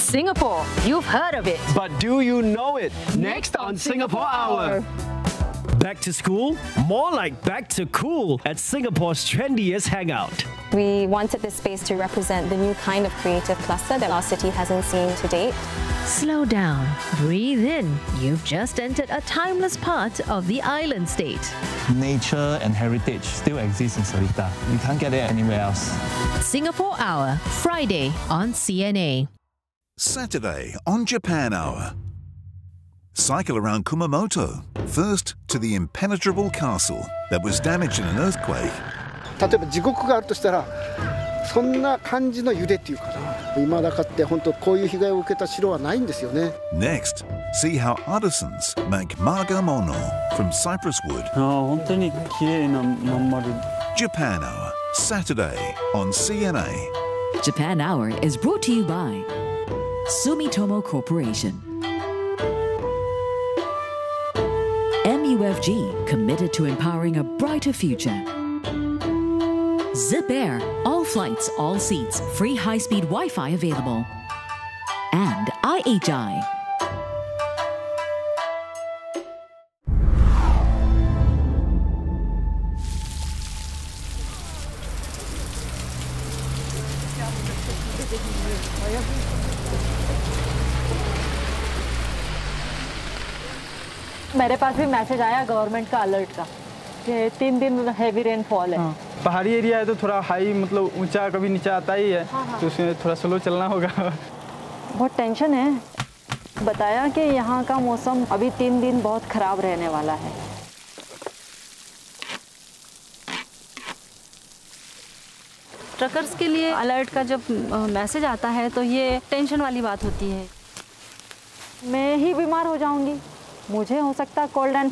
Singapore, you've heard of it. But do you know it? Next on Singapore Hour. Back to school? More like back to cool at Singapore's trendiest hangout. We wanted this space to represent the new kind of creative cluster that our city hasn't seen to date. Slow down, breathe in. You've just entered a timeless part of the island state. Nature and heritage still exists in Seletar. You can't get it anywhere else. Singapore Hour, Friday on CNA. Saturday on Japan Hour. Cycle around Kumamoto, first to the impenetrable castle that was damaged in an earthquake. 例えば地獄があるとしたらそんな感じの揺れっていうかな、未だかって本当こういう被害を受けた城はないんですよね。 Next, see how artisans make margamono from cypress wood. 本当に綺麗なまん丸。 Japan Hour, Saturday on CNA. Japan Hour is brought to you by Sumitomo Corporation. MUFG, committed to empowering a brighter future. Zip Air, all flights, all seats, free high-speed Wi-Fi available. And IHI. मेरे पास भी message आया government का alert का कि 3 दिन heavy rainfall है। पहाड़ी area है तो थोड़ा हाई मतलब ऊंचा कभी नीचा आता ही है। तो उसमें थोड़ा स्लो चलना होगा। बहुत टेंशन है। बताया कि यहाँ का मौसम अभी 3 दिन बहुत खराब रहने वाला है। ट्रकर्स के लिए अलर्ट का जब मैसेज आता है तो ये टेंशन वाली बात होती है। मैं ही बीमार हो जाऊंगी, मुझे हो सकता है कोल्ड एंड